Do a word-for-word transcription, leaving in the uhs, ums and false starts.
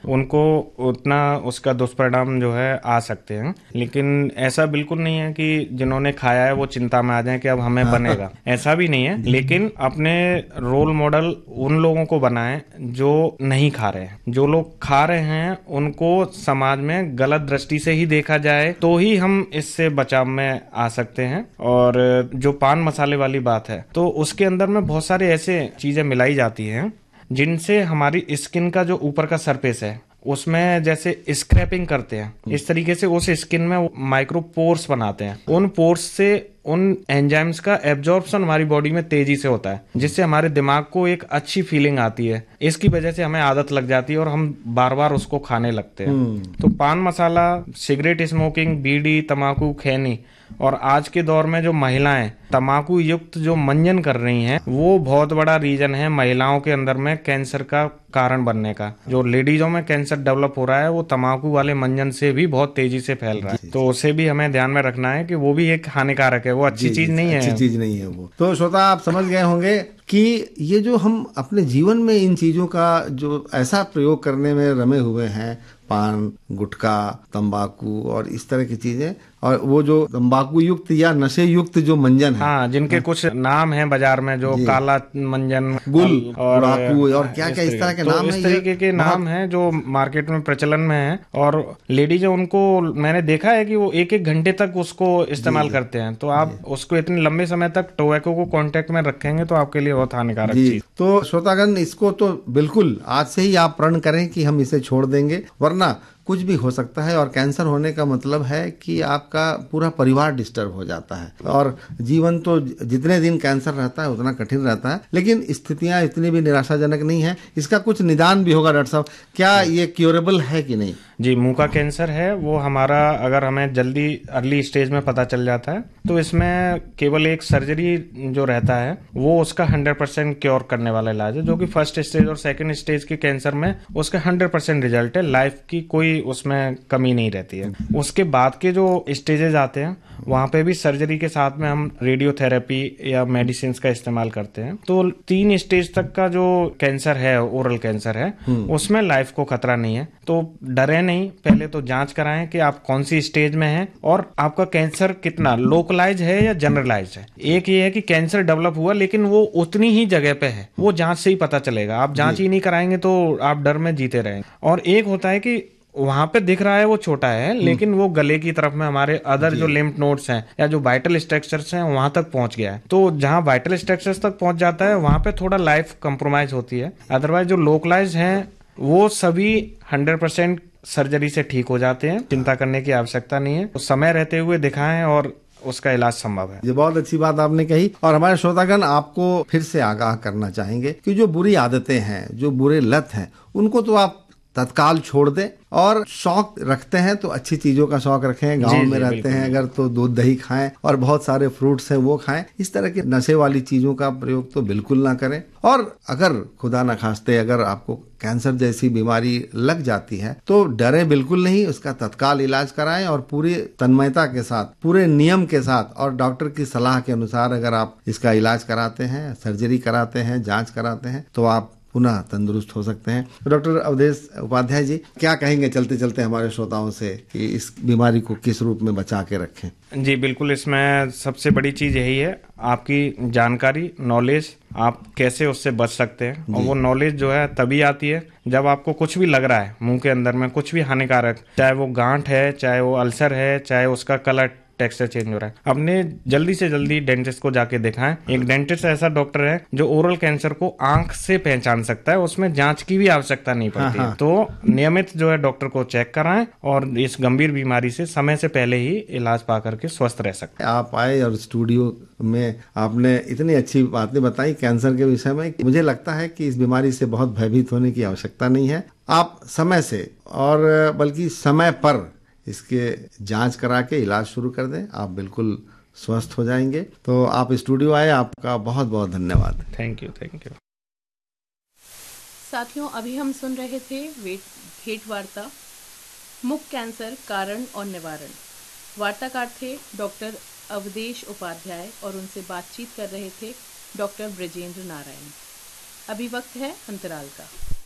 उनको उतना उसका दुष्परिणाम जो है आ सकते हैं। लेकिन ऐसा बिल्कुल नहीं है कि जिन्होंने खाया है वो चिंता में आ जाए कि अब हमें बनेगा, ऐसा भी नहीं है। लेकिन अपने रोल मॉडल उन लोगों को बनाएं जो नहीं खा रहे हैं। जो लोग खा रहे हैं उनको समाज में गलत दृष्टि से ही देखा जाए तो ही हम इससे बचाव में आ सकते हैं। और जो पान मसाले वाली बात है, तो उसके अंदर में बहुत सारे ऐसे चीजें मिलाई जाती हैं जिनसे हमारी स्किन का जो ऊपर का सरफेस है उसमें जैसे स्क्रैपिंग करते हैं, इस तरीके से उस स्किन में माइक्रो पोर्स बनाते हैं। उन पोर्स से उन एंजाइम्स का एब्जॉर्प्शन हमारी बॉडी में तेजी से होता है, जिससे हमारे दिमाग को एक अच्छी फीलिंग आती है। इसकी वजह से हमें आदत लग जाती है और हम बार बार उसको खाने लगते हैं। तो पान मसाला, सिगरेट स्मोकिंग, बीड़ी, तंबाकू, खैनी और आज के दौर में जो महिलाएं तंबाकू युक्त जो मंजन कर रही हैं, वो बहुत बड़ा रीजन है महिलाओं के अंदर में कैंसर का कारण बनने का। जो लेडीजों में कैंसर डेवलप हो रहा है वो तंबाकू वाले मंजन से भी बहुत तेजी से फैल रहा है। तो उसे भी हमें ध्यान में रखना है कि वो भी एक हानिकारक है, वो अच्छी चीज नहीं है, अच्छी चीज नहीं है वो। तो श्रोता आप समझ गए होंगे कि ये जो हम अपने जीवन में इन चीजों का जो ऐसा प्रयोग करने में रमे हुए हैं, पान, गुटखा, तंबाकू और इस तरह की चीजें, और वो जो तंबाकू युक्त या नशे युक्त जो मंजन है, हाँ, जिनके हाँ, कुछ नाम हैं बाजार में, जो काला मंजन, गुल और और, और क्या क्या इस तरह के तो नाम इस है, तरीके के नाम हैं जो मार्केट में प्रचलन में है। और लेडीज उनको मैंने देखा है कि वो एक एक घंटे तक उसको इस्तेमाल करते हैं। तो आप उसको इतने लंबे समय तक टोबैको को कांटेक्ट में रखेंगे तो आपके लिए बहुत हानिकारक चीज। तो श्रोतागण, इसको तो बिल्कुल आज से ही आप प्रण करें कि हम इसे छोड़ देंगे, वरना कुछ भी हो सकता है। और कैंसर होने का मतलब है कि आपका पूरा परिवार डिस्टर्ब हो जाता है। और जीवन तो जितने दिन कैंसर रहता है उतना कठिन रहता है, लेकिन स्थितियां इतनी भी निराशाजनक नहीं है। इसका कुछ निदान भी होगा। डॉक्टर साहब, क्या ये क्योरेबल है कि नहीं? जी, मुंह का कैंसर है वो हमारा, अगर हमें जल्दी अर्ली स्टेज में पता चल जाता है तो इसमें केवल एक सर्जरी जो रहता है वो उसका हंड्रेड परसेंट क्योर करने वाला इलाज है, जो कि फर्स्ट स्टेज और सेकंड स्टेज के कैंसर में उसका हंड्रेड परसेंट रिजल्ट है। लाइफ की कोई उसमें कमी नहीं रहती है। उसके बाद के जो स्टेजेस आते हैं वहां पे भी सर्जरी के साथ में हम रेडियोथेरेपी या मेडिसिन का इस्तेमाल करते हैं। तो तीन स्टेज तक का जो कैंसर है, ओरल कैंसर है, उसमें लाइफ को खतरा नहीं है। तो डरे नहीं, पहले तो जांच कराएं कि आप कौन सी स्टेज में हैं और आपका कैंसर कितना लोकलाइज है या जनरलाइज है। एक ये है कि कैंसर डेवलप हुआ लेकिन वो उतनी ही जगह पे है, वो जांच से ही पता चलेगा। आप जांच ही नहीं कराएंगे तो आप डर में जीते रहेंगे। और एक होता है कि वहां पे दिख रहा है वो छोटा है, लेकिन वो गले की तरफ में हमारे अदर जो लिम्फ नोड्स हैं या जो वाइटल स्ट्रक्चर्स हैं वहां तक पहुंच गया है। तो जहां वाइटल स्ट्रक्चर्स तक पहुंच जाता है वहां पे थोड़ा लाइफ कंप्रोमाइज होती है। अदरवाइज जो लोकलाइज हैं वो सभी हंड्रेड परसेंट सर्जरी से ठीक हो जाते हैं, चिंता करने की आवश्यकता नहीं है। तो समय रहते हुए दिखाएं और उसका इलाज संभव है। ये बहुत अच्छी बात आपने कही। और हमारे श्रोतागण आपको फिर से आगाह करना चाहेंगे कि जो बुरी आदतें हैं, जो बुरे लत हैं, उनको तो आप तत्काल छोड़ दें। और शौक रखते हैं तो अच्छी चीजों का शौक रखें। गांव में रहते हैं अगर तो दूध दही खाएं और बहुत सारे फ्रूट्स हैं वो खाएं। इस तरह के नशे वाली चीजों का प्रयोग तो बिल्कुल ना करें। और अगर खुदा न खास्ते अगर आपको कैंसर जैसी बीमारी लग जाती है तो डरे बिल्कुल नहीं, उसका तत्काल इलाज कराएं और पूरी तन्मयता के साथ, पूरे नियम के साथ और डॉक्टर की सलाह के अनुसार अगर आप इसका इलाज कराते हैं, सर्जरी कराते हैं, जांच कराते हैं तो आप पुनः तंदुरुस्त हो सकते हैं। तो डॉक्टर अवधेश उपाध्याय जी, क्या कहेंगे चलते चलते हमारे श्रोताओं से कि इस बीमारी को किस रूप में बचा के रखें? जी बिल्कुल, इसमें सबसे बड़ी चीज यही है आपकी जानकारी, नॉलेज, आप कैसे उससे बच सकते हैं। और वो नॉलेज जो है तभी आती है जब आपको कुछ भी लग रहा है मुंह के अंदर में कुछ भी हानिकारक, चाहे वो गांठ है, चाहे वो अल्सर है, चाहे उसका कलर टेक्सचर चेंज हो रहा है, अपने जल्दी से जल्दी डेंटिस्ट को जाके दिखाएं। एक डेंटिस्ट ऐसा डॉक्टर है जो ओरल कैंसर को आंख से पहचान सकता है, उसमें जांच की भी आवश्यकता नहीं पड़ती है। तो नियमित जो है डॉक्टर को चेक कराएं और इस गंभीर बीमारी से समय से पहले ही इलाज पा करके स्वस्थ रह सकते हैं। आप आए और स्टूडियो में आपने इतनी अच्छी बातें बताई कैंसर के विषय में, मुझे लगता है कि इस बीमारी से बहुत भयभीत होने की आवश्यकता नहीं है। आप समय से और बल्कि समय पर इसके जांच करा के इलाज शुरू कर दें, आप बिल्कुल स्वस्थ हो जाएंगे। तो आप स्टूडियो आए, आपका बहुत बहुत धन्यवाद। Thank you thank you. साथियों, अभी हम सुन रहे थे भेंट वार्ता मुख कैंसर कारण और निवारण। वार्ताकार थे डॉक्टर अवधेश उपाध्याय और उनसे बातचीत कर रहे थे डॉक्टर ब्रजेंद्र नारायण। अभी वक्त है अंतराल का।